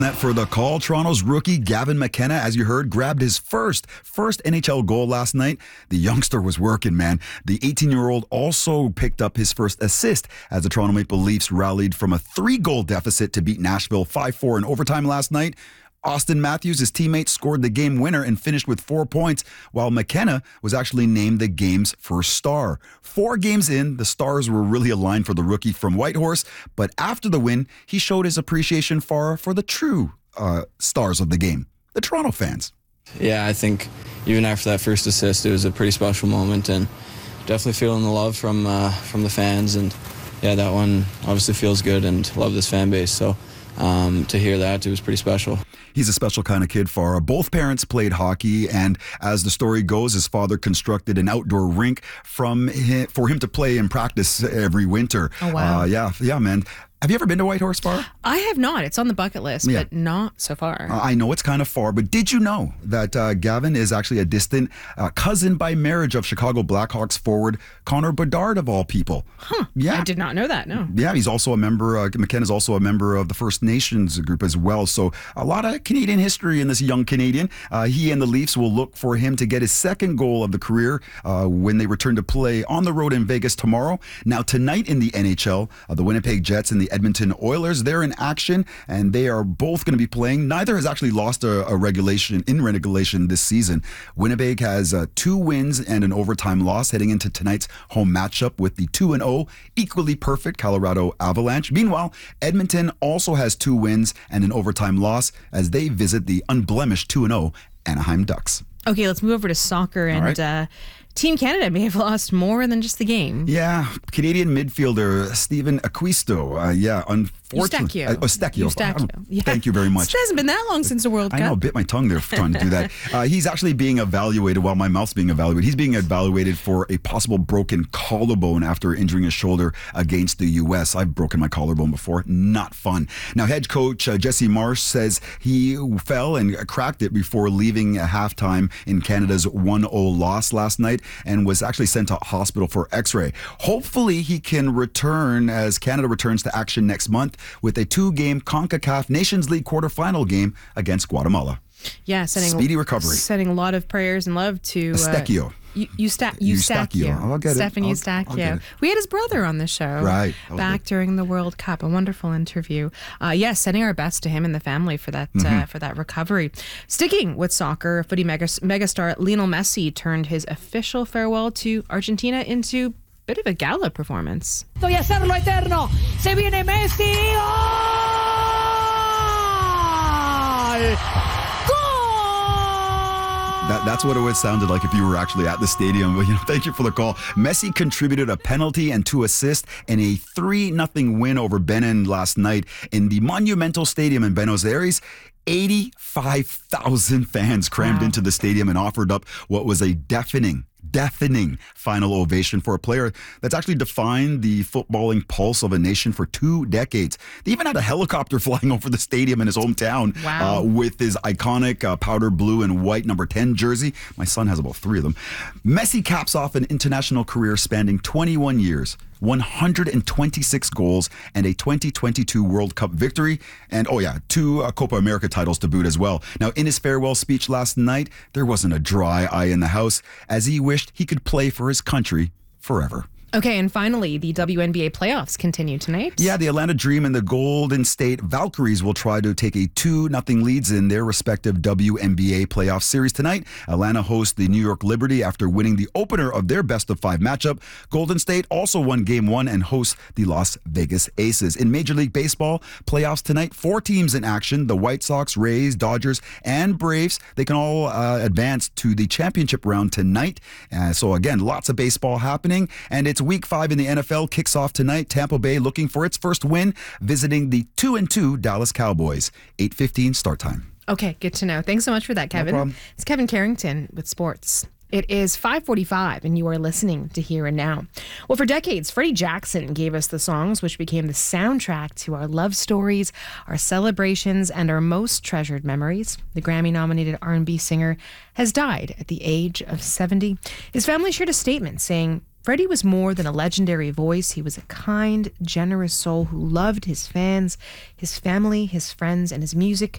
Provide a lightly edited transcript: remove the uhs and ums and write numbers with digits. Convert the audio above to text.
That for the call, Toronto's rookie Gavin McKenna, as you heard, grabbed his first NHL goal last night. The youngster was working, man. The 18-year-old also picked up his first assist as the Toronto Maple Leafs rallied from a 3-goal deficit to beat Nashville 5-4 in overtime last night. Austin Matthews, his teammate, scored the game winner and finished with 4 points, while McKenna was actually named the game's first star. 4 games in, the stars were really aligned for the rookie from Whitehorse, but after the win, he showed his appreciation for the true stars of the game, the Toronto fans. Yeah, I think even after that first assist, it was a pretty special moment, and definitely feeling the love from the fans, and yeah, that one obviously feels good, and love this fan base, so to hear that, it was pretty special. He's a special kind of kid, Farah. Both parents played hockey, and as the story goes, his father constructed an outdoor rink for him to play and practice every winter. Oh, wow. Yeah, man. Have you ever been to Whitehorse, Farah? I have not. It's on the bucket list, but not so far. I know it's kind of far, but did you know that Gavin is actually a distant cousin by marriage of Chicago Blackhawks forward Connor Bedard, of all people? Huh. Yeah. I did not know that, no. Yeah, he's also a member, McKenna's also a member of the First Nations group as well. So a lot of Canadian history in this young Canadian. He and the Leafs will look for him to get his second goal of the career when they return to play on the road in Vegas tomorrow. Now, tonight in the NHL, the Winnipeg Jets and the Edmonton Oilers, they're in action, and they are both going to be playing. Neither has actually lost a regulation this season. Winnipeg has 2 wins and an overtime loss heading into tonight's home matchup with the 2-0 equally perfect Colorado Avalanche. Meanwhile, Edmonton also has 2 wins and an overtime loss as they visit the unblemished 2-0 Anaheim Ducks. Okay, let's move over to soccer, and Team Canada may have lost more than just the game. Yeah, Canadian midfielder Steven Acquisto. Unfortunately. Eustachio. Yeah. Thank you very much. It hasn't been that long since the World Cup. I know, bit my tongue there trying to do that. He's actually being evaluated while my mouth's being evaluated. He's being evaluated for a possible broken collarbone after injuring his shoulder against the U.S. I've broken my collarbone before. Not fun. Now, head coach Jesse Marsh says he fell and cracked it before leaving at halftime in Canada's 1-0 loss last night, and was actually sent to hospital for x-ray. Hopefully he can return as Canada returns to action next month with a 2-game CONCACAF Nations League quarterfinal game against Guatemala. Yeah, speedy recovery. Sending a lot of prayers and love to Eustachio. Eustachio. I'll get it. Stefan Eustachio. We had his brother on the show back during the World Cup. A wonderful interview. Sending our best to him and the family for that recovery. Sticking with soccer, footy megastar Lionel Messi turned his official farewell to Argentina into a bit of a gala performance. Voy a hacerlo eterno. Se viene Messi. That's what it would sounded like if you were actually at the stadium. But, thank you for the call. Messi contributed a penalty and 2 assists in a 3-0 win over Benin last night in the Monumental Stadium in Buenos Aires. 85,000 fans crammed into the stadium and offered up what was a deafening final ovation for a player that's actually defined the footballing pulse of a nation for 2 decades. They even had a helicopter flying over the stadium in his hometown with his iconic powder blue and white number 10 jersey. My son has about 3 of them. Messi caps off an international career spanning 21 years, 126 goals, and a 2022 World Cup victory. And 2 Copa America titles to boot as well. Now, in his farewell speech last night, there wasn't a dry eye in the house as he wished he could play for his country forever. Okay, and finally, the WNBA playoffs continue tonight. Yeah, the Atlanta Dream and the Golden State Valkyries will try to take a 2-0 leads in their respective WNBA playoff series tonight. Atlanta hosts the New York Liberty after winning the opener of their best-of-5 matchup. Golden State also won Game 1 and hosts the Las Vegas Aces. In Major League Baseball, playoffs tonight, 4 teams in action. The White Sox, Rays, Dodgers, and Braves. They can all advance to the championship round tonight. So again, lots of baseball happening, and it's Week 5 in the NFL kicks off tonight. Tampa Bay looking for its first win, visiting the 2-2 Dallas Cowboys. 8:15 start time. Okay, good to know. Thanks so much for that, Kevin. No problem. It's Kevin Carrington with sports. It is 5:45, and you are listening to Here and Now. Well, for decades, Freddie Jackson gave us the songs which became the soundtrack to our love stories, our celebrations, and our most treasured memories. The Grammy-nominated R&B singer has died at the age of 70. His family shared a statement saying, Freddie was more than a legendary voice. He was a kind, generous soul who loved his fans, his family, his friends, and his music